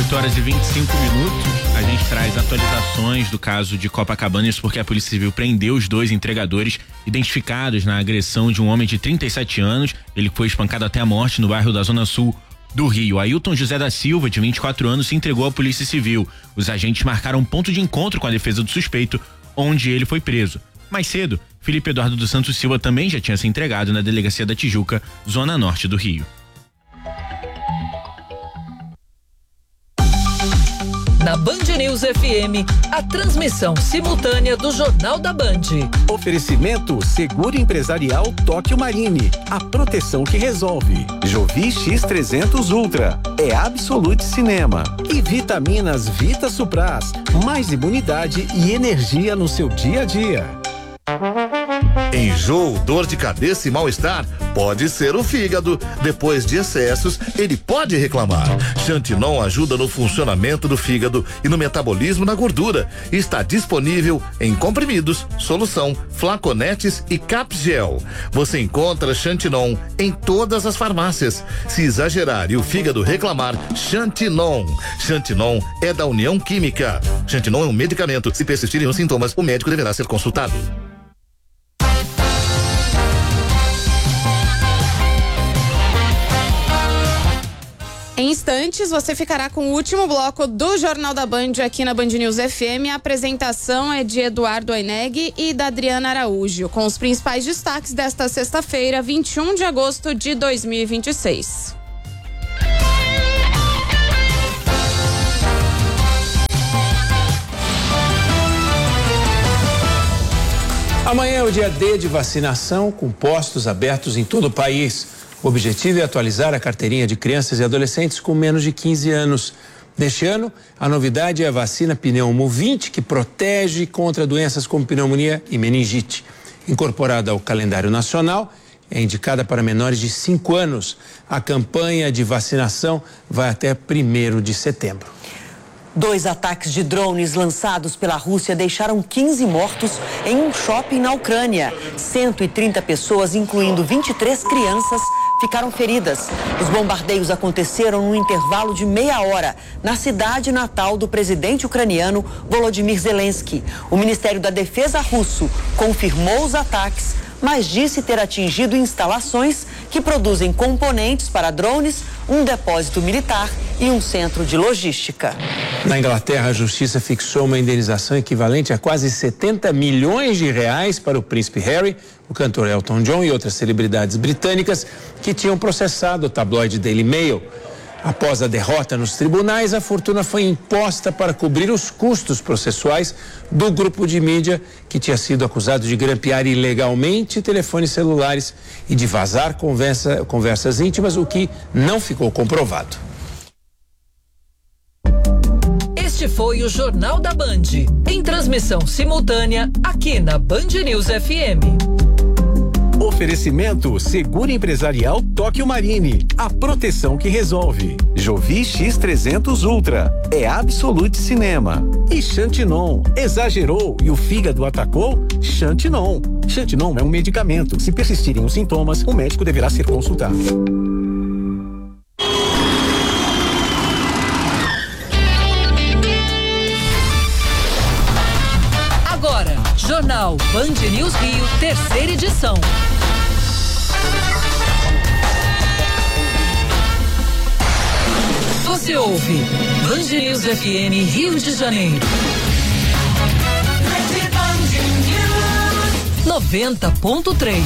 8h25. A gente traz atualizações do caso de Copacabana, isso porque a Polícia Civil prendeu os 2 entregadores identificados na agressão de um homem de 37 anos. Ele foi espancado até a morte no bairro da Zona Sul do Rio. Ailton José da Silva, de 24 anos, se entregou à Polícia Civil. Os agentes marcaram um ponto de encontro com a defesa do suspeito, onde ele foi preso. Mais cedo, Felipe Eduardo dos Santos Silva também já tinha se entregado na Delegacia da Tijuca, Zona Norte do Rio. Na Band News FM, a transmissão simultânea do Jornal da Band. Oferecimento Seguro Empresarial Tóquio Marine, a proteção que resolve. Jovi X300 Ultra, é Absolute Cinema. E vitaminas Vita Supras, mais imunidade e energia no seu dia a dia. Enjoo, dor de cabeça e mal-estar pode ser o fígado. Depois de excessos, ele pode reclamar. Xantinon ajuda no funcionamento do fígado e no metabolismo da gordura. Está disponível em comprimidos, solução, flaconetes e capgel. Você encontra Xantinon em todas as farmácias. Se exagerar e o fígado reclamar, Xantinon. Xantinon é da União Química. Xantinon é um medicamento. Se persistirem os sintomas, o médico deverá ser consultado. Em instantes, você ficará com o último bloco do Jornal da Band aqui na Band News FM. A apresentação é de Eduardo Aineg e da Adriana Araújo, com os principais destaques desta sexta-feira, 21 de agosto de 2026. Amanhã é o dia D de vacinação, com postos abertos em todo o país. O objetivo é atualizar a carteirinha de crianças e adolescentes com menos de 15 anos. Neste ano, a novidade é a vacina Pneumo-20, que protege contra doenças como pneumonia e meningite. Incorporada ao calendário nacional, é indicada para menores de 5 anos. A campanha de vacinação vai até 1º de setembro. 2 ataques de drones lançados pela Rússia deixaram 15 mortos em um shopping na Ucrânia. 130 pessoas, incluindo 23 crianças, ficaram feridas. Os bombardeios aconteceram num intervalo de meia hora na cidade natal do presidente ucraniano Volodymyr Zelensky. O Ministério da Defesa russo confirmou os ataques, mas disse ter atingido instalações que produzem componentes para drones, um depósito militar e um centro de logística. Na Inglaterra, a justiça fixou uma indenização equivalente a quase 70 milhões de reais para o príncipe Harry, o cantor Elton John e outras celebridades britânicas que tinham processado o tabloide Daily Mail. Após a derrota nos tribunais, a fortuna foi imposta para cobrir os custos processuais do grupo de mídia que tinha sido acusado de grampear ilegalmente telefones celulares e de vazar conversas íntimas, o que não ficou comprovado. Este foi o Jornal da Band, em transmissão simultânea aqui na Band News FM. Oferecimento Seguro Empresarial Tóquio Marine, a proteção que resolve. Jovi X300 Ultra, é Absolute Cinema. E Xantinon, exagerou e o fígado atacou? Xantinon. Xantinon é um medicamento. Se persistirem os sintomas, o médico deverá ser consultado. Agora, Jornal Band News Rio, 3ª edição. Você ouve Band News FM Rio de Janeiro. 90.3.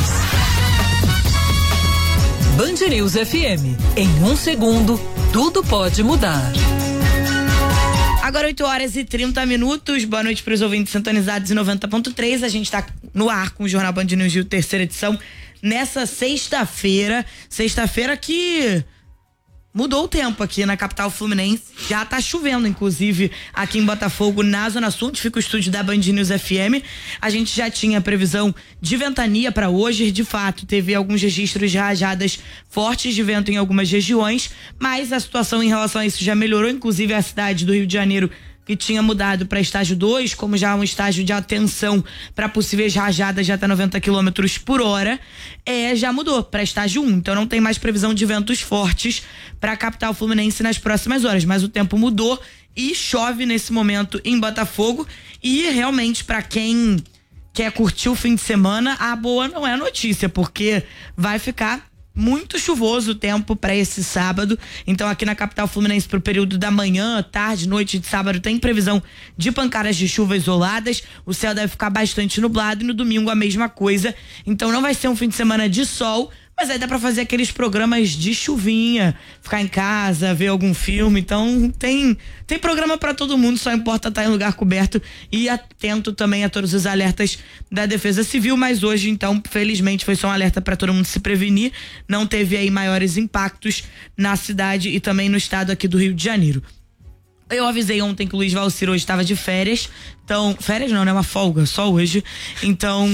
Band News FM. Em 1 segundo, tudo pode mudar. Agora 8h30. Boa noite para os ouvintes sintonizados em 90.3. A gente está no ar com o Jornal Band News Rio, 3ª edição, nessa sexta-feira que mudou o tempo aqui na capital fluminense. Já tá chovendo, inclusive, aqui em Botafogo, na Zona Sul, onde fica o estúdio da Band News FM. A gente já tinha previsão de ventania para hoje. De fato, teve alguns registros de rajadas fortes de vento em algumas regiões, mas a situação em relação a isso já melhorou. Inclusive, a cidade do Rio de Janeiro que tinha mudado para estágio 2, como já um estágio de atenção para possíveis rajadas de até 90 km por hora, já mudou para estágio 1. Então não tem mais previsão de ventos fortes para a capital fluminense nas próximas horas, mas o tempo mudou e chove nesse momento em Botafogo. E realmente, para quem quer curtir o fim de semana, a boa não é notícia, porque vai ficar muito chuvoso o tempo para esse sábado. Então aqui na capital fluminense pro período da manhã, tarde, noite de sábado tem previsão de pancadas de chuva isoladas. O céu deve ficar bastante nublado e no domingo a mesma coisa. Então não vai ser um fim de semana de sol, mas aí dá pra fazer aqueles programas de chuvinha, ficar em casa, ver algum filme. Então tem programa pra todo mundo, só importa estar em lugar coberto e atento também a todos os alertas da Defesa Civil. Mas hoje, então, felizmente foi só um alerta pra todo mundo se prevenir. Não teve aí maiores impactos na cidade e também no estado aqui do Rio de Janeiro. Eu avisei ontem que o Luiz Valcir hoje estava de férias. Então, férias não, né? Uma folga, só hoje. Então,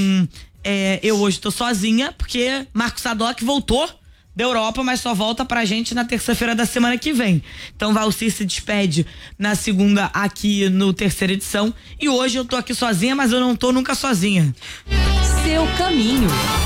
eu hoje tô sozinha, porque Marcos Sadoc voltou da Europa, mas só volta pra gente na terça-feira da semana que vem. Então Valcir se despede na segunda aqui no Terceira Edição. E hoje eu tô aqui sozinha, mas eu não tô nunca sozinha. Seu caminho.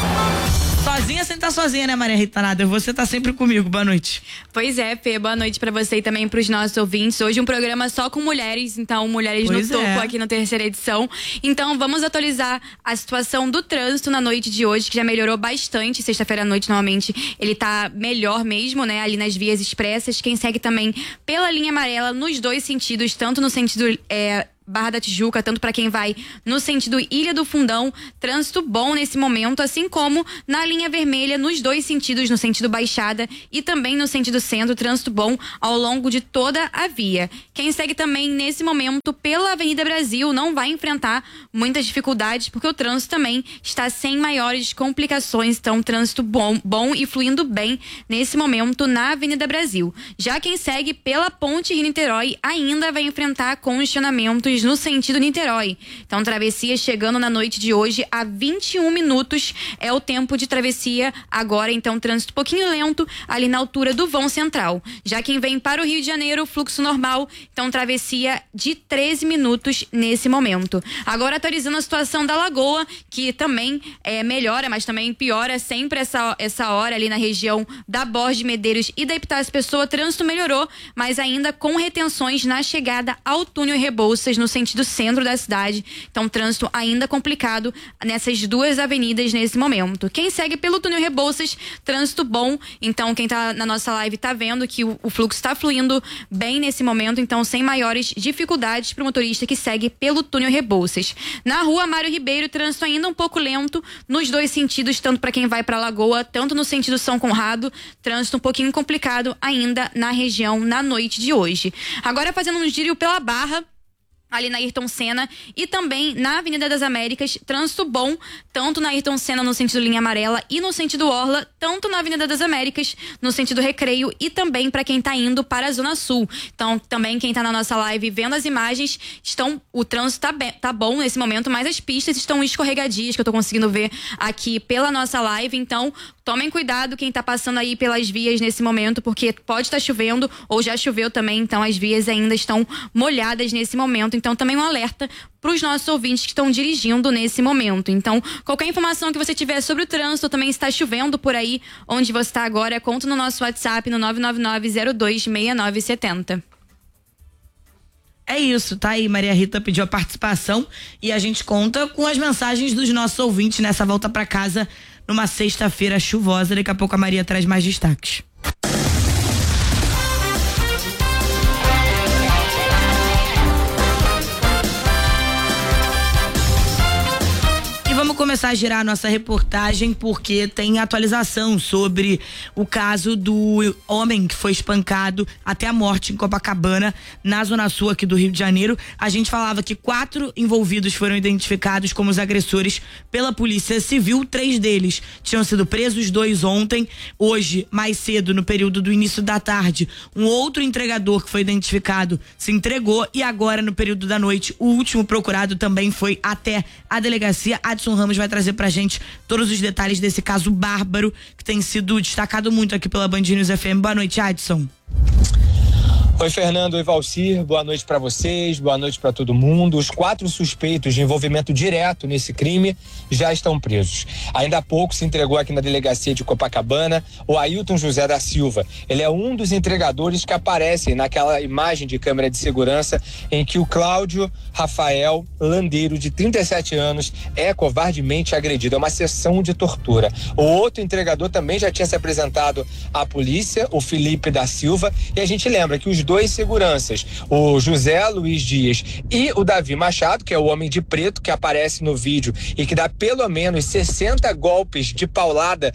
Sozinha sem estar sozinha, né, Maria Rita Nada? Você tá sempre comigo. Boa noite. Pois é, Fê. Boa noite pra você e também pros nossos ouvintes. Hoje um programa só com mulheres, então mulheres no topo aqui na Terceira Edição. Então vamos atualizar a situação do trânsito na noite de hoje, que já melhorou bastante. Sexta-feira à noite, normalmente, ele tá melhor mesmo, né? Ali nas vias expressas. Quem segue também pela linha amarela nos dois sentidos, tanto no sentido Barra da Tijuca, tanto para quem vai no sentido Ilha do Fundão, trânsito bom nesse momento, assim como na linha vermelha nos dois sentidos, no sentido Baixada e também no sentido Centro, trânsito bom ao longo de toda a via. Quem segue também nesse momento pela Avenida Brasil não vai enfrentar muitas dificuldades, porque o trânsito também está sem maiores complicações, então trânsito bom e fluindo bem nesse momento na Avenida Brasil. Já quem segue pela Ponte Rio-Niterói ainda vai enfrentar congestionamentos no sentido Niterói. Então, travessia chegando na noite de hoje a 21 minutos é o tempo de travessia agora, então trânsito um pouquinho lento ali na altura do vão central. Já quem vem para o Rio de Janeiro, fluxo normal, então travessia de 13 minutos nesse momento. Agora atualizando a situação da Lagoa, que também melhora, mas também piora sempre essa hora ali na região da Borges de Medeiros e da Epitácio Pessoa. Trânsito melhorou, mas ainda com retenções na chegada ao túnel Rebouças, no sentido centro da cidade. Então, trânsito ainda complicado nessas duas avenidas nesse momento. Quem segue pelo túnel Rebouças, trânsito bom. Então, quem tá na nossa live tá vendo que o fluxo está fluindo bem nesse momento, então sem maiores dificuldades para o motorista que segue pelo túnel Rebouças. Na rua Mário Ribeiro, trânsito ainda um pouco lento nos dois sentidos, tanto para quem vai para Lagoa, tanto no sentido São Conrado, trânsito um pouquinho complicado ainda na região na noite de hoje. Agora fazendo um giro pela Barra, ali na Ayrton Senna e também na Avenida das Américas, trânsito bom, tanto na Ayrton Senna no sentido linha amarela e no sentido Orla, tanto na Avenida das Américas no sentido Recreio e também para quem tá indo para a Zona Sul. Então, também quem tá na nossa live vendo as imagens, o trânsito tá bom nesse momento, mas as pistas estão escorregadias, que eu tô conseguindo ver aqui pela nossa live. Então, tomem cuidado quem tá passando aí pelas vias nesse momento, porque pode estar chovendo ou já choveu também, então as vias ainda estão molhadas nesse momento. Então, também um alerta para os nossos ouvintes que estão dirigindo nesse momento. Então, qualquer informação que você tiver sobre o trânsito, também está chovendo por aí onde você está agora, conta no nosso WhatsApp no 999-026970. É isso, tá aí. Maria Rita pediu a participação e a gente conta com as mensagens dos nossos ouvintes nessa volta para casa numa sexta-feira chuvosa. Daqui a pouco a Maria traz mais destaques. Vamos começar a girar a nossa reportagem porque tem atualização sobre o caso do homem que foi espancado até a morte em Copacabana, na Zona Sul aqui do Rio de Janeiro. A gente falava que 4 envolvidos foram identificados como os agressores pela Polícia Civil. 3 deles tinham sido presos, 2 ontem. Hoje, mais cedo, no período do início da tarde, um outro entregador que foi identificado se entregou e agora, no período da noite, o último procurado também foi até a delegacia. Adson Ramos vai trazer pra gente todos os detalhes desse caso bárbaro que tem sido destacado muito aqui pela Band News FM. Boa noite, Adson. Oi, Fernando, oi, Valcir, boa noite para vocês, boa noite para todo mundo. Os 4 suspeitos de envolvimento direto nesse crime já estão presos. Ainda há pouco se entregou aqui na delegacia de Copacabana o Ailton José da Silva. Ele é um dos entregadores que aparecem naquela imagem de câmera de segurança em que o Cláudio Rafael Landeiro, de 37 anos, é covardemente agredido. É uma sessão de tortura. O outro entregador também já tinha se apresentado à polícia, o Felipe da Silva, e a gente lembra que os 2 seguranças, o José Luiz Dias e o Davi Machado, que é o homem de preto que aparece no vídeo e que dá pelo menos 60 golpes de paulada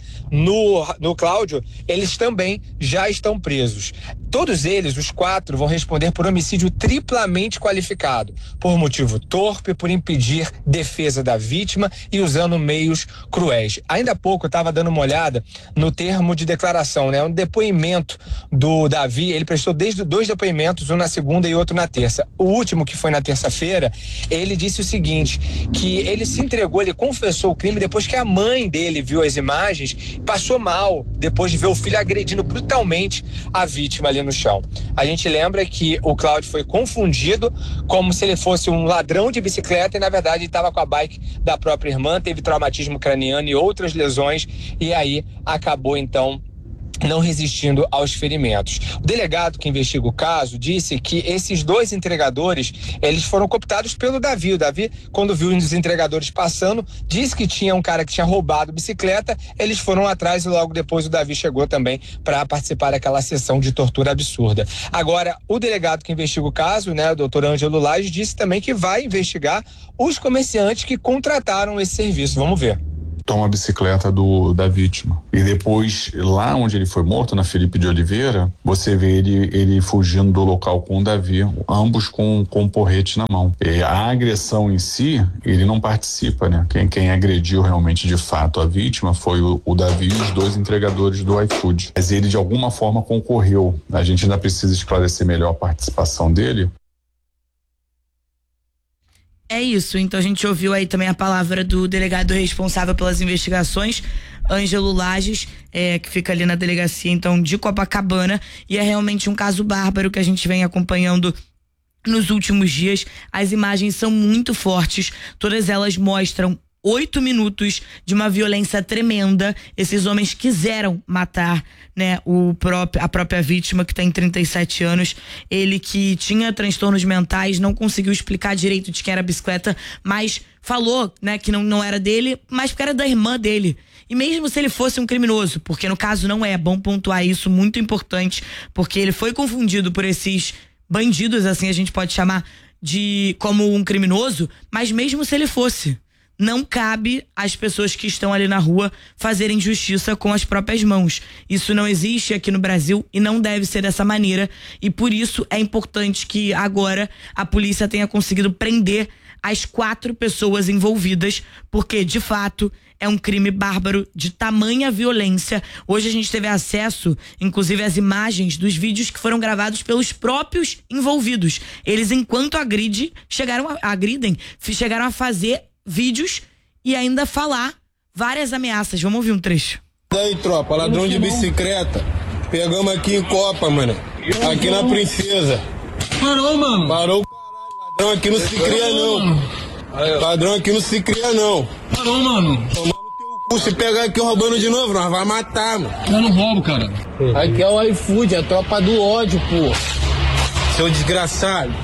no Cláudio, eles também já estão presos. Todos eles, os 4, vão responder por homicídio triplamente qualificado, por motivo torpe, por impedir defesa da vítima e usando meios cruéis. Ainda há pouco eu estava dando uma olhada no termo de declaração, né? Um depoimento do Davi, ele prestou desde 2 depoimentos, um na segunda e outro na terça. O último, que foi na terça-feira, ele disse o seguinte, que ele se entregou, ele confessou o crime depois que a mãe dele viu as imagens, passou mal depois de ver o filho agredindo brutalmente a vítima ali no chão. A gente lembra que o Cláudio foi confundido como se ele fosse um ladrão de bicicleta e na verdade estava com a bike da própria irmã, teve traumatismo craniano e outras lesões e aí acabou então não resistindo aos ferimentos. O delegado que investiga o caso disse que esses 2 entregadores, eles foram cooptados pelo Davi. O Davi, quando viu os entregadores passando, disse que tinha um cara que tinha roubado bicicleta, eles foram atrás e logo depois o Davi chegou também para participar daquela sessão de tortura absurda. Agora, o delegado que investiga o caso, né, o doutor Ângelo Lage, disse também que vai investigar os comerciantes que contrataram esse serviço. Vamos ver. Toma a bicicleta da vítima. E depois, lá onde ele foi morto, na Felipe de Oliveira, você vê ele fugindo do local com o Davi, ambos com um porrete na mão. E a agressão em si, ele não participa, né? Quem agrediu realmente de fato a vítima foi o Davi e os 2 entregadores do iFood. Mas ele de alguma forma concorreu. A gente ainda precisa esclarecer melhor a participação dele. É isso, então a gente ouviu aí também a palavra do delegado responsável pelas investigações, Ângelo Lages, que fica ali na delegacia então de Copacabana, e é realmente um caso bárbaro que a gente vem acompanhando nos últimos dias. As imagens são muito fortes, todas elas mostram 8 minutos de uma violência tremenda. Esses homens quiseram matar, né, a própria vítima, que tem 37 anos. Ele que tinha transtornos mentais, não conseguiu explicar direito de quem era a bicicleta, mas falou, né, que não era dele, mas porque era da irmã dele. E mesmo se ele fosse um criminoso, porque no caso não é, bom pontuar isso, muito importante, porque ele foi confundido por esses bandidos, assim a gente pode chamar, como um criminoso, mas mesmo se ele fosse, não cabe às pessoas que estão ali na rua fazerem justiça com as próprias mãos. Isso não existe aqui no Brasil e não deve ser dessa maneira, e por isso é importante que agora a polícia tenha conseguido prender as 4 pessoas envolvidas, porque de fato é um crime bárbaro de tamanha violência. Hoje a gente teve acesso, inclusive, às imagens dos vídeos que foram gravados pelos próprios envolvidos. Eles, enquanto agridem, chegaram a fazer vídeos e ainda falar várias ameaças. Vamos ouvir um trecho. E aí, tropa, ladrão de bicicleta. Pegamos aqui em Copa, mano. Aqui na Princesa. Parou, mano. Parou, caralho. Ladrão aqui não se cria, não. Ladrão aqui não se cria, não. Parou, mano. Tomar no teu cu, se pegar aqui roubando de novo, nós vai matar, mano. Eu não roubo, cara. Aqui é o iFood, a tropa do ódio, pô. Seu desgraçado.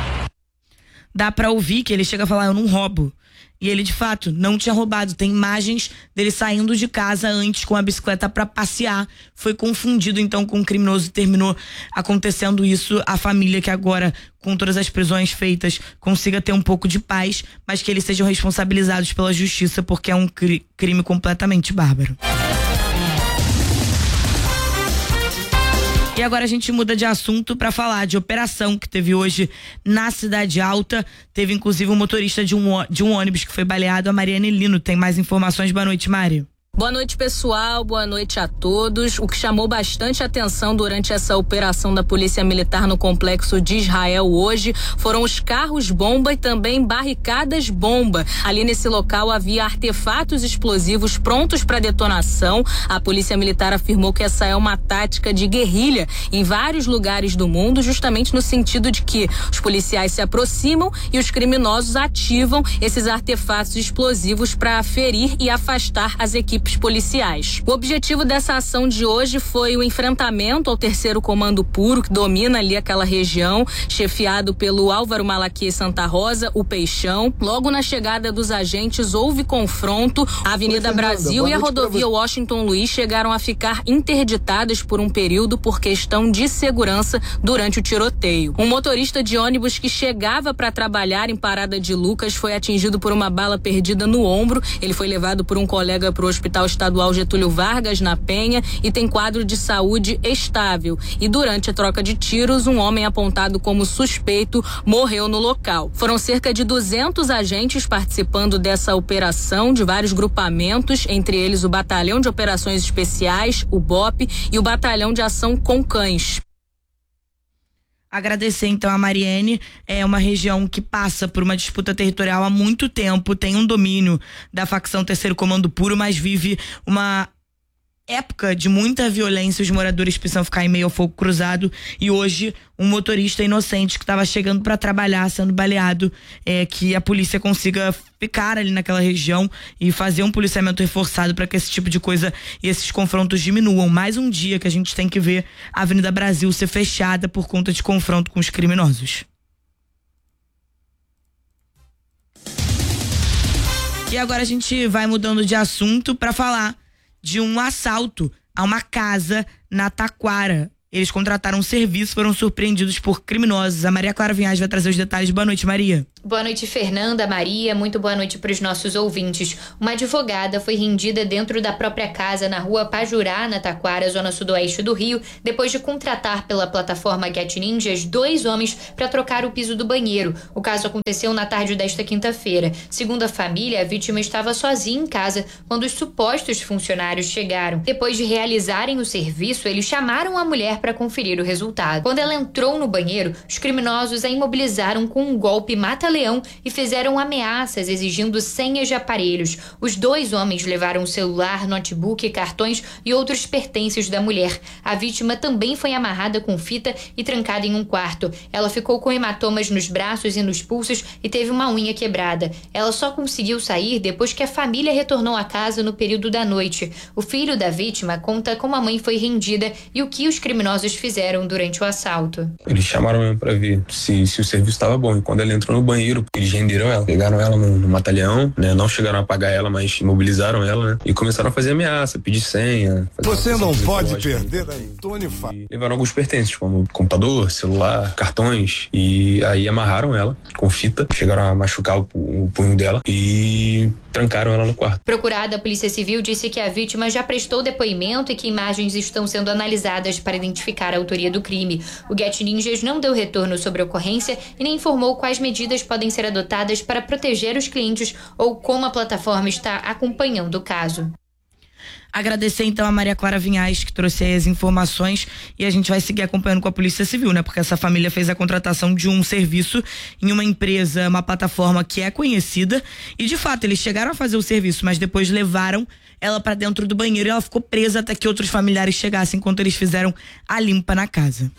Dá pra ouvir que ele chega a falar, eu não roubo. E ele, de fato, não tinha roubado. Tem imagens dele saindo de casa antes com a bicicleta para passear. Foi confundido, então, com um criminoso e terminou acontecendo isso. A família que agora, com todas as prisões feitas, consiga ter um pouco de paz, mas que eles sejam responsabilizados pela justiça, porque é um crime completamente bárbaro. E agora a gente muda de assunto para falar de operação que teve hoje na Cidade Alta. Teve inclusive um motorista de um ônibus que foi baleado, a Mariane Lino. Tem mais informações? Boa noite, Mari. Boa noite, pessoal. Boa noite a todos. O que chamou bastante atenção durante essa operação da Polícia Militar no Complexo de Israel hoje foram os carros-bomba e também barricadas-bomba. Ali nesse local havia artefatos explosivos prontos para detonação. A Polícia Militar afirmou que essa é uma tática de guerrilha em vários lugares do mundo, justamente no sentido de que os policiais se aproximam e os criminosos ativam esses artefatos explosivos para ferir e afastar as equipes policiais. O objetivo dessa ação de hoje foi o enfrentamento ao 3º Comando Puro, que domina ali aquela região, chefiado pelo Álvaro Malaquias Santa Rosa, o Peixão. Logo na chegada dos agentes houve confronto. A Avenida Brasil e a rodovia Washington Luiz chegaram a ficar interditadas por um período por questão de segurança durante o tiroteio. Um motorista de ônibus que chegava para trabalhar em Parada de Lucas foi atingido por uma bala perdida no ombro. Ele foi levado por um colega para o Hospital Estadual Getúlio Vargas, na Penha, e tem quadro de saúde estável. E durante a troca de tiros, um homem apontado como suspeito morreu no local. Foram cerca de 200 agentes participando dessa operação, de vários grupamentos, entre eles o Batalhão de Operações Especiais, o BOP, e o Batalhão de Ação com Cães. Agradecer então a Mariene. É uma região que passa por uma disputa territorial há muito tempo, tem um domínio da facção 3º Comando Puro, mas vive uma época de muita violência. Os moradores precisam ficar em meio ao fogo cruzado, e hoje um motorista inocente que estava chegando para trabalhar sendo baleado, que a polícia consiga ficar ali naquela região e fazer um policiamento reforçado para que esse tipo de coisa e esses confrontos diminuam. Mais um dia que a gente tem que ver a Avenida Brasil ser fechada por conta de confronto com os criminosos. E agora a gente vai mudando de assunto para falar de um assalto a uma casa na Taquara. Eles contrataram um serviço, foram surpreendidos por criminosos. A Maria Clara Vinhas vai trazer os detalhes. Boa noite, Maria. Boa noite, Fernanda, Maria, muito boa noite para os nossos ouvintes. Uma advogada foi rendida dentro da própria casa na rua Pajurá, na Taquara, zona sudoeste do Rio, depois de contratar pela plataforma Get Ninjas 2 homens para trocar o piso do banheiro. O caso aconteceu na tarde desta quinta-feira. Segundo a família, a vítima estava sozinha em casa quando os supostos funcionários chegaram. Depois de realizarem o serviço, eles chamaram a mulher para conferir o resultado. Quando ela entrou no banheiro, os criminosos a imobilizaram com um golpe mata-leão e fizeram ameaças exigindo senhas de aparelhos. Os 2 homens levaram o celular, notebook, cartões e outros pertences da mulher. A vítima também foi amarrada com fita e trancada em um quarto. Ela ficou com hematomas nos braços e nos pulsos e teve uma unha quebrada. Ela só conseguiu sair depois que a família retornou à casa no período da noite. O filho da vítima conta como a mãe foi rendida e o que os criminosos fizeram durante o assalto. Eles chamaram mesmo pra ver se o serviço estava bom, e quando ela entrou no banheiro, eles renderam ela, pegaram ela no mata-leão, né? Não chegaram a apagar ela, mas imobilizaram ela, né? E começaram a fazer ameaça, pedir senha. Você não pode perder, Antônio. Levaram alguns pertences, como computador, celular, cartões, e aí amarraram ela com fita, chegaram a machucar o punho dela e trancaram ela no quarto. Procurada, a Polícia Civil disse que a vítima já prestou depoimento e que imagens estão sendo analisadas para identificar a autoria do crime. O Get Ninjas não deu retorno sobre a ocorrência e nem informou quais medidas podem ser adotadas para proteger os clientes ou como a plataforma está acompanhando o caso. Agradecer então a Maria Clara Vinhas, que trouxe aí as informações, e a gente vai seguir acompanhando com a Polícia Civil, né? Porque essa família fez a contratação de um serviço em uma empresa, uma plataforma que é conhecida, e de fato eles chegaram a fazer o serviço, mas depois levaram ela para dentro do banheiro e ela ficou presa até que outros familiares chegassem enquanto eles fizeram a limpa na casa.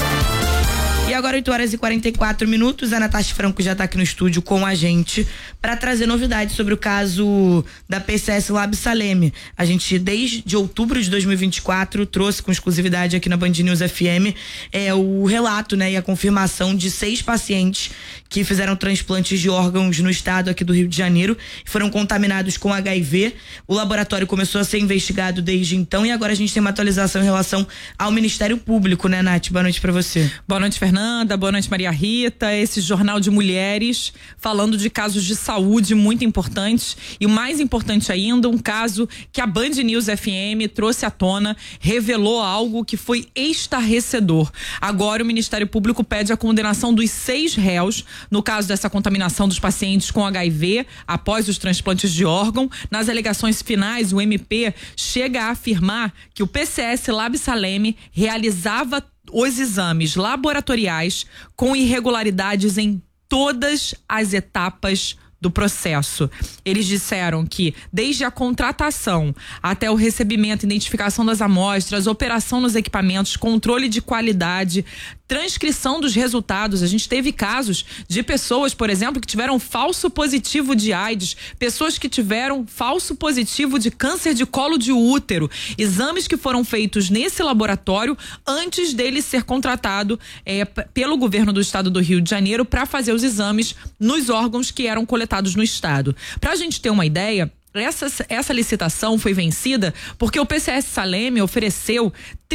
E agora 8h44, a Natasha Franco já tá aqui no estúdio com a gente para trazer novidades sobre o caso da PCS Lab Salem. A gente, desde outubro de 2024, trouxe com exclusividade aqui na Band News FM o relato, né, e a confirmação de 6 pacientes que fizeram transplantes de órgãos no estado aqui do Rio de Janeiro e foram contaminados com HIV. O laboratório começou a ser investigado desde então e agora a gente tem uma atualização em relação ao Ministério Público, né, Nath? Boa noite pra você. Boa noite, Fernanda. Fernanda, boa noite Maria Rita, esse Jornal de Mulheres falando de casos de saúde muito importantes e o mais importante ainda, um caso que a Band News FM trouxe à tona, revelou algo que foi estarrecedor. Agora o Ministério Público pede a condenação dos 6 réus no caso dessa contaminação dos pacientes com HIV após os transplantes de órgão. Nas alegações finais, o MP chega a afirmar que o PCS Lab Salem realizava os exames laboratoriais com irregularidades em todas as etapas do processo. Eles disseram que desde a contratação até o recebimento, identificação das amostras, operação nos equipamentos, controle de qualidade, transcrição dos resultados. A gente teve casos de pessoas, por exemplo, que tiveram falso positivo de AIDS, pessoas que tiveram falso positivo de câncer de colo de útero, exames que foram feitos nesse laboratório antes dele ser contratado pelo governo do estado do Rio de Janeiro para fazer os exames nos órgãos que eram coletados no estado. Pra gente ter uma ideia, essa licitação foi vencida porque o PCS Salem ofereceu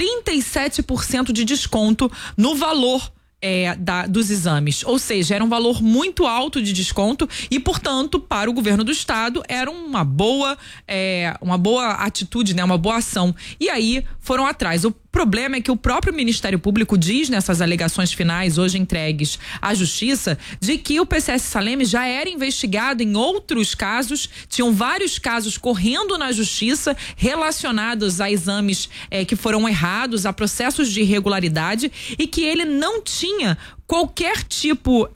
37% de desconto no valor dos exames, ou seja, era um valor muito alto de desconto e, portanto, para o governo do estado era uma boa atitude, né? Uma boa ação. E aí foram atrás. O problema é que o próprio Ministério Público diz nessas alegações finais hoje entregues à Justiça de que o PCS Salem já era investigado em outros casos, tinham vários casos correndo na Justiça relacionados a exames que foram errados, a processos de irregularidade e que ele não tinha qualquer tipo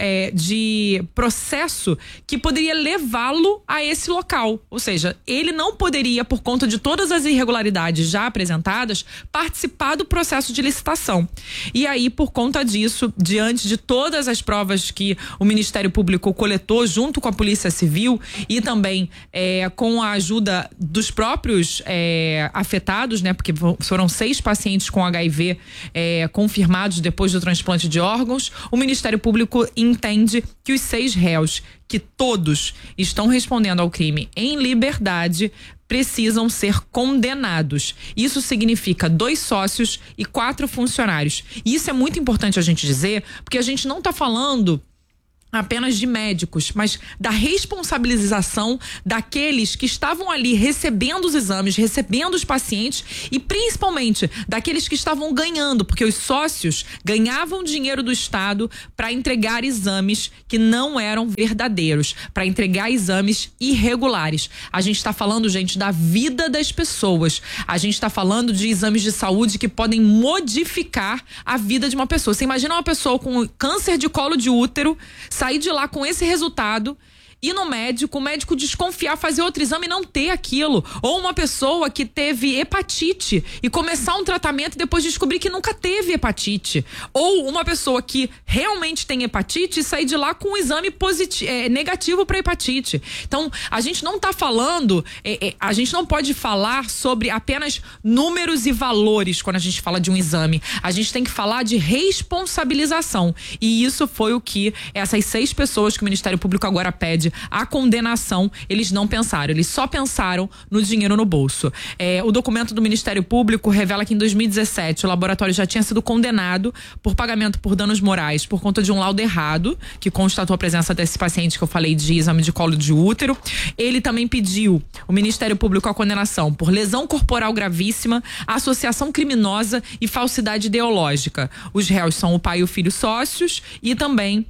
de processo que poderia levá-lo a esse local. Ou seja, ele não poderia, por conta de todas as irregularidades já apresentadas, participar do processo de licitação. E aí, por conta disso, diante de todas as provas que o Ministério Público coletou junto com a Polícia Civil e também com a ajuda dos próprios afetados, né? Porque foram 6 pacientes com HIV confirmados depois do transplante de órgãos, o Ministério Público entende que os 6 réus, que todos estão respondendo ao crime em liberdade, precisam ser condenados. Isso significa 2 sócios e 4 funcionários. E isso é muito importante a gente dizer, porque a gente não está falando apenas de médicos, mas da responsabilização daqueles que estavam ali recebendo os exames, recebendo os pacientes e principalmente daqueles que estavam ganhando, porque os sócios ganhavam dinheiro do Estado para entregar exames que não eram verdadeiros, para entregar exames irregulares. A gente está falando, gente, da vida das pessoas. A gente está falando de exames de saúde que podem modificar a vida de uma pessoa. Você imagina uma pessoa com câncer de colo de útero sair de lá com esse resultado, ir no médico, o médico desconfiar, fazer outro exame e não ter aquilo. Ou uma pessoa que teve hepatite e começar um tratamento e depois descobrir que nunca teve hepatite. Ou uma pessoa que realmente tem hepatite e sair de lá com um exame negativo para hepatite. Então, a gente não tá falando, a gente não pode falar sobre apenas números e valores quando a gente fala de um exame. A gente tem que falar de responsabilização. E isso foi o que essas 6 pessoas que o Ministério Público agora pede a condenação, eles não pensaram, eles só pensaram no dinheiro no bolso. O documento do Ministério Público revela que em 2017 o laboratório já tinha sido condenado por pagamento por danos morais por conta de um laudo errado, que constatou a presença desse paciente que eu falei de exame de colo de útero. Ele também pediu, o Ministério Público, a condenação por lesão corporal gravíssima, associação criminosa e falsidade ideológica. Os réus são o pai e o filho sócios e também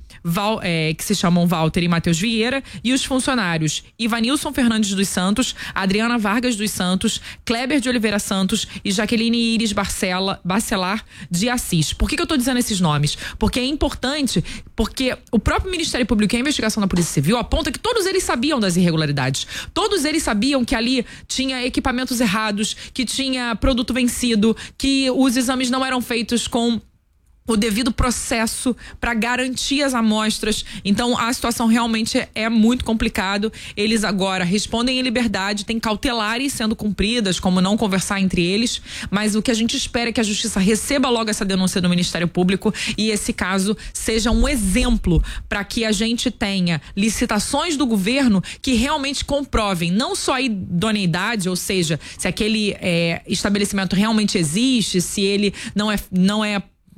que se chamam Walter e Matheus Vieira, e os funcionários Ivanilson Fernandes dos Santos, Adriana Vargas dos Santos, Kleber de Oliveira Santos e Jaqueline Iris Bacelar de Assis. Por que eu tô dizendo esses nomes? Porque é importante, porque o próprio Ministério Público e a investigação da Polícia Civil aponta que todos eles sabiam das irregularidades. Todos eles sabiam que ali tinha equipamentos errados, que tinha produto vencido, que os exames não eram feitos com o devido processo para garantir as amostras. Então a situação realmente é muito complicado. Eles agora respondem em liberdade, tem cautelares sendo cumpridas, como não conversar entre eles, mas o que a gente espera é que a Justiça receba logo essa denúncia do Ministério Público e esse caso seja um exemplo para que a gente tenha licitações do governo que realmente comprovem não só a idoneidade, ou seja, se aquele estabelecimento realmente existe, se ele não é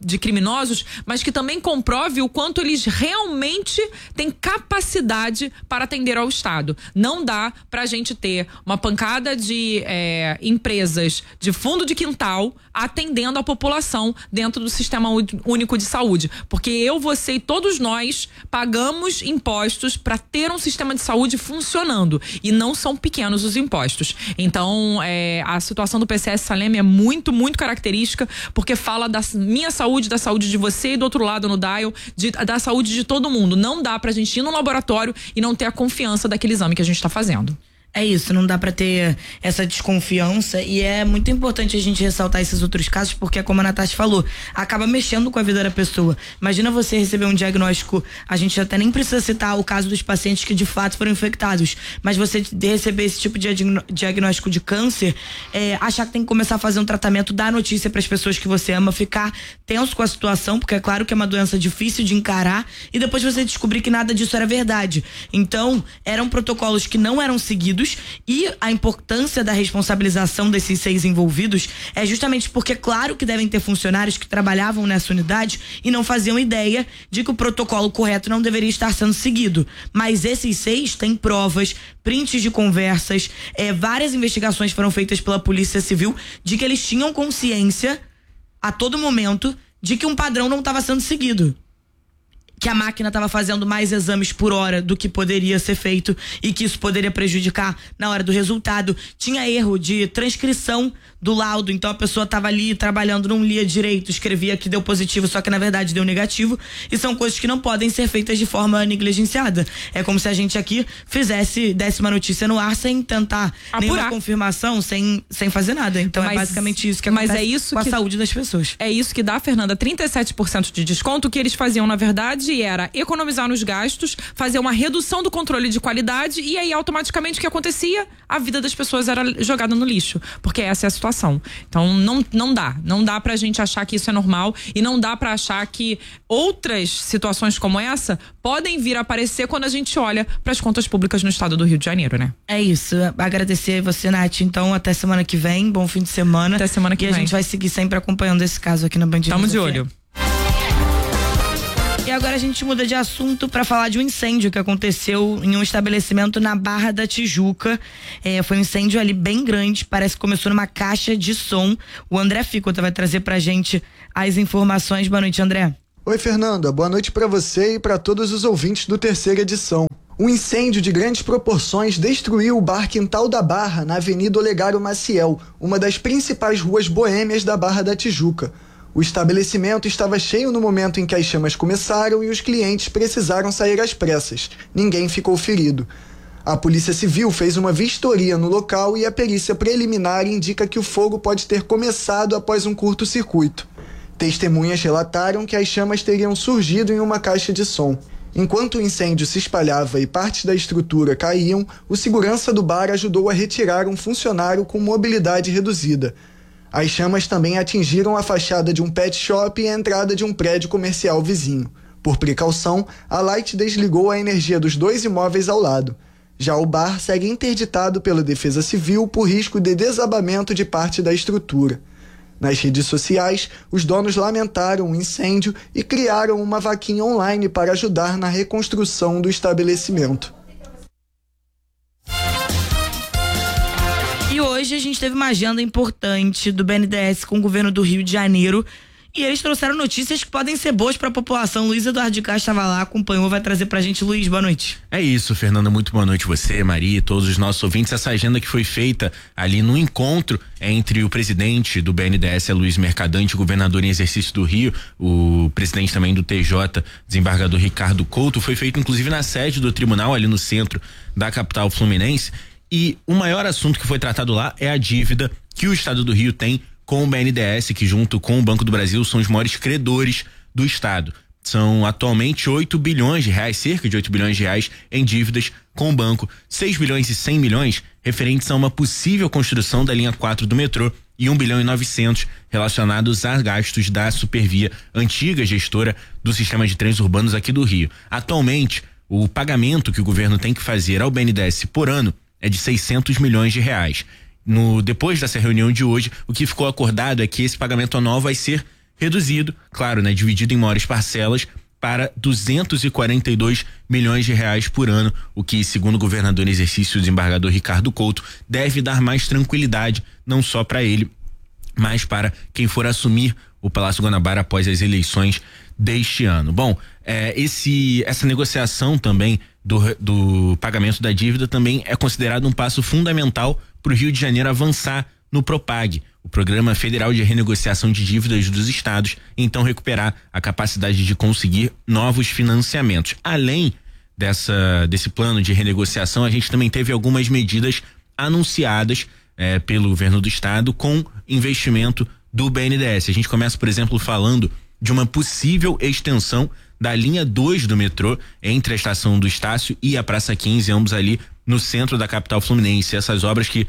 de criminosos, mas que também comprove o quanto eles realmente têm capacidade para atender ao Estado. Não dá pra gente ter uma pancada de empresas de fundo de quintal atendendo a população dentro do Sistema Único de Saúde, porque eu, você e todos nós pagamos impostos para ter um sistema de saúde funcionando, e não são pequenos os impostos. Então, a situação do PCS Salem é muito, muito característica, porque fala da minha saúde, da saúde de você, e do outro lado no dial, da saúde de todo mundo. Não dá pra gente ir no laboratório e não ter a confiança daquele exame que a gente está fazendo. É isso, não dá pra ter essa desconfiança, e é muito importante a gente ressaltar esses outros casos, porque, como a Natasha falou, acaba mexendo com a vida da pessoa. Imagina você receber um diagnóstico, a gente até nem precisa citar o caso dos pacientes que de fato foram infectados, mas você receber esse tipo de diagnóstico de câncer, achar que tem que começar a fazer um tratamento, dar notícia pras pessoas que você ama, ficar tenso com a situação, porque é claro que é uma doença difícil de encarar, e depois você descobrir que nada disso era verdade. Então, eram protocolos que não eram seguidos, e a importância da responsabilização desses 6 envolvidos é justamente porque, claro que devem ter funcionários que trabalhavam nessa unidade e não faziam ideia de que o protocolo correto não deveria estar sendo seguido. Mas esses 6 têm provas, prints de conversas, várias investigações foram feitas pela Polícia Civil de que eles tinham consciência a todo momento de que um padrão não estava sendo seguido, que a máquina estava fazendo mais exames por hora do que poderia ser feito e que isso poderia prejudicar na hora do resultado. Tinha erro de transcrição do laudo, então a pessoa estava ali trabalhando, não lia direito, escrevia que deu positivo, só que na verdade deu negativo, e são coisas que não podem ser feitas de forma negligenciada. É como se a gente aqui desse uma notícia no ar sem tentar nenhuma confirmação, sem fazer nada. Então é basicamente isso que acontece com a saúde das pessoas. É isso que dá, Fernanda, 37% de desconto. O que eles faziam, na verdade, era economizar nos gastos, fazer uma redução do controle de qualidade, e aí automaticamente o que acontecia? A vida das pessoas era jogada no lixo, porque essa é a situação. Então não dá pra gente achar que isso é normal, e não dá pra achar que outras situações como essa podem vir a aparecer quando a gente olha pras contas públicas no estado do Rio de Janeiro, né? É isso, agradecer você, Nath, então até semana que vem, bom fim de semana. Até semana que vem. E a gente vai seguir sempre acompanhando esse caso aqui na Band News. Tamo de olho. E agora a gente muda de assunto para falar de um incêndio que aconteceu em um estabelecimento na Barra da Tijuca. Foi um incêndio ali bem grande, parece que começou numa caixa de som. O André Ficota vai trazer pra gente as informações. Boa noite, André. Oi, Fernanda. Boa noite para você e para todos os ouvintes do Terceira Edição. Um incêndio de grandes proporções destruiu o bar Quintal da Barra, na Avenida Olegário Maciel, uma das principais ruas boêmias da Barra da Tijuca. O estabelecimento estava cheio no momento em que as chamas começaram e os clientes precisaram sair às pressas. Ninguém ficou ferido. A Polícia Civil fez uma vistoria no local e a perícia preliminar indica que o fogo pode ter começado após um curto-circuito. Testemunhas relataram que as chamas teriam surgido em uma caixa de som. Enquanto o incêndio se espalhava e partes da estrutura caíam, o segurança do bar ajudou a retirar um funcionário com mobilidade reduzida. As chamas também atingiram a fachada de um pet shop e a entrada de um prédio comercial vizinho. Por precaução, a Light desligou a energia dos 2 imóveis ao lado. Já o bar segue interditado pela Defesa Civil por risco de desabamento de parte da estrutura. Nas redes sociais, os donos lamentaram o incêndio e criaram uma vaquinha online para ajudar na reconstrução do estabelecimento. E hoje a gente teve uma agenda importante do BNDES com o governo do Rio de Janeiro, e eles trouxeram notícias que podem ser boas para a população. Luiz Eduardo de Castro estava lá, acompanhou, vai trazer pra gente. Luiz, boa noite. É isso, Fernanda, muito boa noite você, Maria, e todos os nossos ouvintes. Essa agenda que foi feita ali no encontro entre o presidente do BNDES, Luiz Mercadante, o governador em exercício do Rio, o presidente também do TJ, desembargador Ricardo Couto, foi feito inclusive na sede do tribunal, ali no centro da capital fluminense. E o maior assunto que foi tratado lá é a dívida que o estado do Rio tem com o BNDES, que junto com o Banco do Brasil são os maiores credores do estado. São atualmente 8 bilhões de reais, cerca de 8 bilhões de reais em dívidas com o banco, 6 bilhões e 100 milhões referentes a uma possível construção da linha 4 do metrô e 1 bilhão e 900 relacionados a gastos da Supervia, antiga gestora do sistema de trens urbanos aqui do Rio. Atualmente, o pagamento que o governo tem que fazer ao BNDES por ano é de 600 milhões de reais. Depois dessa reunião de hoje, o que ficou acordado é que esse pagamento anual vai ser reduzido, claro, né, dividido em maiores parcelas, para 242 milhões de reais por ano, o que, segundo o governador em exercício, o desembargador Ricardo Couto, deve dar mais tranquilidade, não só para ele, mas para quem for assumir o Palácio Guanabara após as eleições deste ano. Bom, essa negociação também do pagamento da dívida também é considerado um passo fundamental para o Rio de Janeiro avançar no Propag, o Programa Federal de Renegociação de Dívidas dos Estados, e então recuperar a capacidade de conseguir novos financiamentos. Além desse plano de renegociação, a gente também teve algumas medidas anunciadas pelo governo do estado com investimento do BNDES. A gente começa, por exemplo, falando de uma possível extensão da linha 2 do metrô entre a estação do Estácio e a Praça 15, ambos ali no centro da capital fluminense. Essas obras que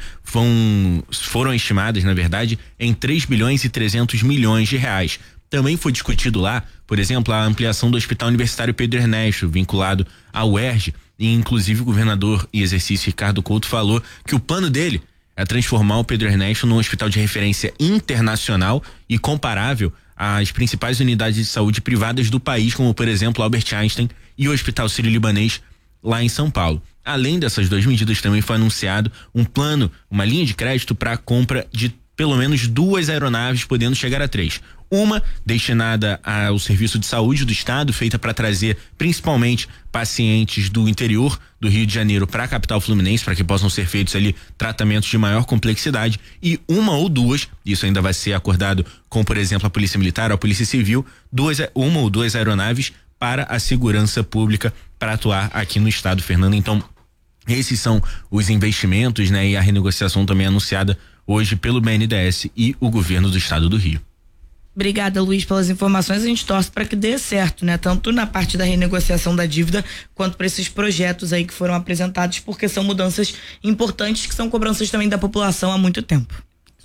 foram estimadas, na verdade, em 3 bilhões e 300 milhões de reais. Também foi discutido lá, por exemplo, a ampliação do Hospital Universitário Pedro Ernesto, vinculado à UERJ, e inclusive o governador em exercício Ricardo Couto falou que o plano dele é transformar o Pedro Ernesto num hospital de referência internacional e comparável às principais unidades de saúde privadas do país, como por exemplo Albert Einstein e o Hospital Sírio-Libanês lá em São Paulo. Além dessas duas medidas, também foi anunciado um plano, uma linha de crédito para a compra de pelo menos 2 aeronaves, podendo chegar a 3. Uma destinada ao serviço de saúde do estado, feita para trazer principalmente pacientes do interior do Rio de Janeiro para a capital fluminense, para que possam ser feitos ali tratamentos de maior complexidade, e uma ou duas, isso ainda vai ser acordado com, por exemplo, a Polícia Militar ou a Polícia Civil, uma ou duas aeronaves para a segurança pública para atuar aqui no estado, Fernando. Então, esses são os investimentos, né? E a renegociação também anunciada hoje pelo BNDES e o governo do estado do Rio. Obrigada, Luiz, pelas informações. A gente torce para que dê certo, né? Tanto na parte da renegociação da dívida, quanto para esses projetos aí que foram apresentados, porque são mudanças importantes, que são cobranças também da população há muito tempo.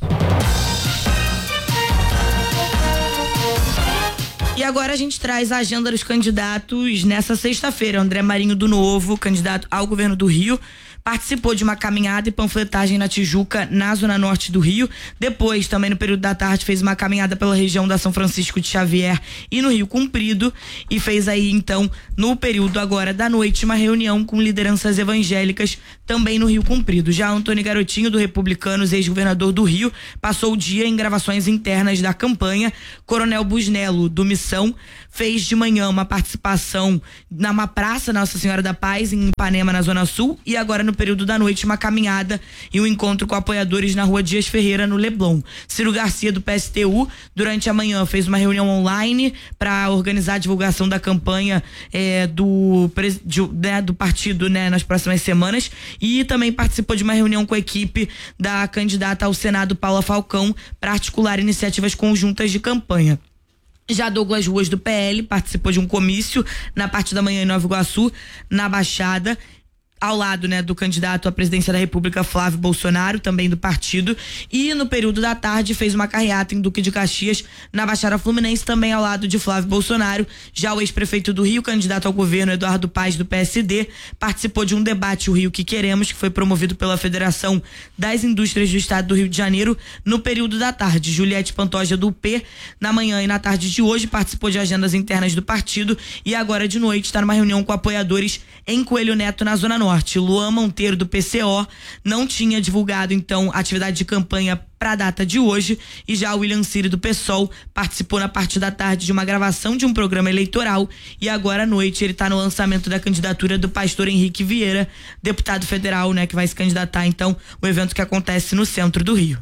E agora a gente traz a agenda dos candidatos nessa sexta-feira. André Marinho do Novo, candidato ao governo do Rio, participou de uma caminhada e panfletagem na Tijuca, na zona norte do Rio. Depois, também no período da tarde, fez uma caminhada pela região da São Francisco de Xavier e no Rio Comprido, e fez aí então, no período agora da noite, uma reunião com lideranças evangélicas também no Rio Comprido. Já Antônio Garotinho, do Republicanos, ex-governador do Rio, passou o dia em gravações internas da campanha. Coronel Busnello, do Missão, fez de manhã uma participação numa praça Nossa Senhora da Paz, em Ipanema, na Zona Sul, e agora no período da noite uma caminhada e um encontro com apoiadores na Rua Dias Ferreira, no Leblon. Ciro Garcia, do PSTU, durante a manhã fez uma reunião online para organizar a divulgação da campanha do partido, né, nas próximas semanas, e também participou de uma reunião com a equipe da candidata ao Senado, Paula Falcão, para articular iniciativas conjuntas de campanha. Já Douglas Ruas, do PL, participou de um comício na parte da manhã em Nova Iguaçu, na Baixada, ao lado, né, do candidato à presidência da República, Flávio Bolsonaro, também do partido, e no período da tarde fez uma carreata em Duque de Caxias, na Baixada Fluminense, também ao lado de Flávio Bolsonaro. Já o ex-prefeito do Rio, candidato ao governo, Eduardo Paes, do PSD, participou de um debate, o Rio que Queremos, que foi promovido pela Federação das Indústrias do Estado do Rio de Janeiro, no período da tarde. Juliette Pantoja, do UP, na manhã e na tarde de hoje, participou de agendas internas do partido, e agora de noite está numa reunião com apoiadores em Coelho Neto, na Zona Norte. Luan Monteiro, do PCO, não tinha divulgado então a atividade de campanha para a data de hoje, e já o William Ciri, do PSOL, participou na parte da tarde de uma gravação de um programa eleitoral, e agora à noite ele está no lançamento da candidatura do pastor Henrique Vieira, deputado federal, né, que vai se candidatar então, o evento que acontece no centro do Rio.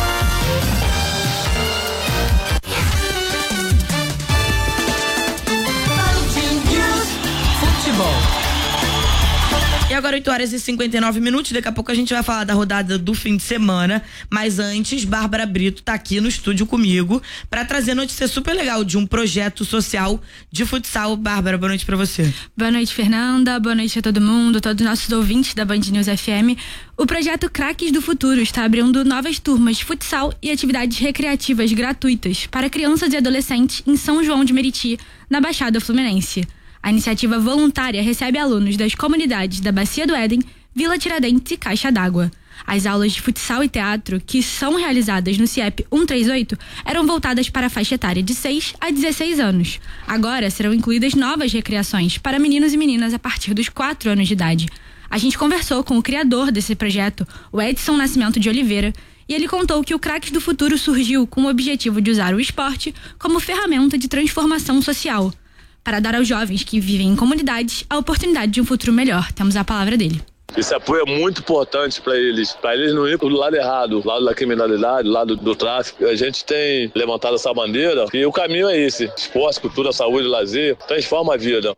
E agora 8h59, daqui a pouco a gente vai falar da rodada do fim de semana, mas antes, Bárbara Brito tá aqui no estúdio comigo para trazer notícia super legal de um projeto social de futsal. Bárbara, boa noite para você. Boa noite, Fernanda, boa noite a todo mundo, todos os nossos ouvintes da Band News FM. O projeto Craques do Futuro está abrindo novas turmas de futsal e atividades recreativas gratuitas para crianças e adolescentes em São João de Meriti, na Baixada Fluminense. A iniciativa voluntária recebe alunos das comunidades da Bacia do Éden, Vila Tiradentes e Caixa d'Água. As aulas de futsal e teatro, que são realizadas no CIEP 138, eram voltadas para a faixa etária de 6 a 16 anos. Agora serão incluídas novas recreações para meninos e meninas a partir dos 4 anos de idade. A gente conversou com o criador desse projeto, o Edson Nascimento de Oliveira, e ele contou que o Craques do Futuro surgiu com o objetivo de usar o esporte como ferramenta de transformação social, para dar aos jovens que vivem em comunidades a oportunidade de um futuro melhor. Temos a palavra dele. Esse apoio é muito importante para eles não ir pro lado errado, lado da criminalidade, lado do tráfico. A gente tem levantado essa bandeira e o caminho é esse: esporte, cultura, saúde, lazer, transforma a vida.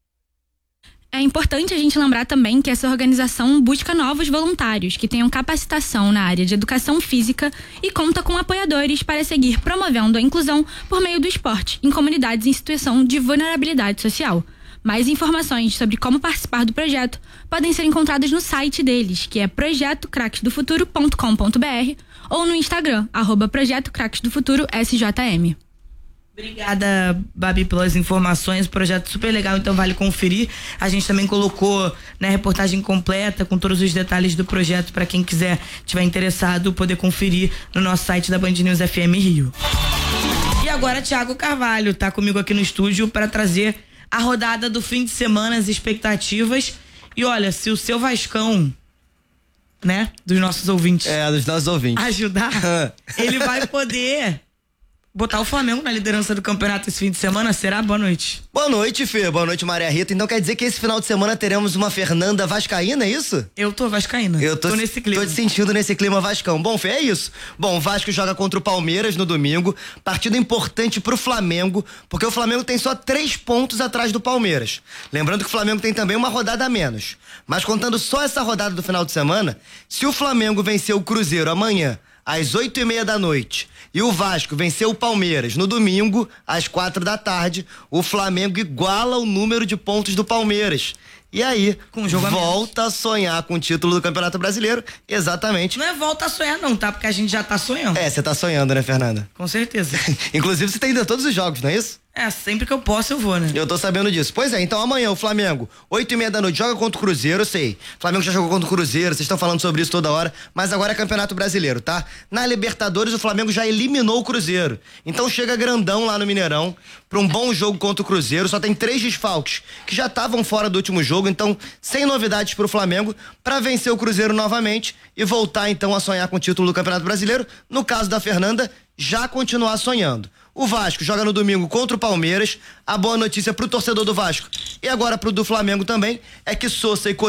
É importante a gente lembrar também que essa organização busca novos voluntários que tenham capacitação na área de educação física e conta com apoiadores para seguir promovendo a inclusão por meio do esporte em comunidades em situação de vulnerabilidade social. Mais informações sobre como participar do projeto podem ser encontradas no site deles, que é projetocraquesdofuturo.com.br, ou no Instagram, @projetocraquesdofuturo_SJM. Obrigada, Babi, pelas informações. Projeto super legal, então vale conferir. A gente também colocou, né, reportagem completa com todos os detalhes do projeto para quem quiser, tiver interessado, poder conferir no nosso site da Band News FM Rio. E agora Thiago Carvalho tá comigo aqui no estúdio para trazer a rodada do fim de semana, as expectativas. E olha, se o seu Vascão, né, dos nossos ouvintes, ajudar, ele vai poder botar o Flamengo na liderança do campeonato esse fim de semana. Será? Boa noite. Boa noite, Fê. Boa noite, Maria Rita. Então quer dizer que esse final de semana teremos uma Fernanda vascaína, é isso? Eu tô vascaína. Eu tô nesse clima. Tô te sentindo nesse clima vascão. Bom, Fê, é isso. Bom, o Vasco joga contra o Palmeiras no domingo. Partida importante pro Flamengo, porque o Flamengo tem só 3 pontos atrás do Palmeiras. Lembrando que o Flamengo tem também uma rodada a menos. Mas contando só essa rodada do final de semana, se o Flamengo vencer o Cruzeiro amanhã, às 8h30 da noite, e o Vasco venceu o Palmeiras no domingo, às 4 da tarde, o Flamengo iguala o número de pontos do Palmeiras. E aí, volta a sonhar com o título do Campeonato Brasileiro, exatamente. Não é volta a sonhar não, tá? Porque a gente já tá sonhando. É, você tá sonhando, né, Fernanda? Com certeza. Inclusive, você tem ainda todos os jogos, não é isso? É, sempre que eu posso eu vou, né? Eu tô sabendo disso. Pois é, então amanhã o Flamengo, 8h30 da noite, joga contra o Cruzeiro, eu sei. O Flamengo já jogou contra o Cruzeiro, vocês estão falando sobre isso toda hora, mas agora é Campeonato Brasileiro, tá? Na Libertadores o Flamengo já eliminou o Cruzeiro. Então chega grandão lá no Mineirão pra um bom jogo contra o Cruzeiro. Só tem 3 desfalques que já estavam fora do último jogo, então sem novidades pro Flamengo pra vencer o Cruzeiro novamente e voltar então a sonhar com o título do Campeonato Brasileiro. No caso da Fernanda, já continuar sonhando. O Vasco joga no domingo contra o Palmeiras. A boa notícia pro torcedor do Vasco e agora pro do Flamengo também é que Sousa e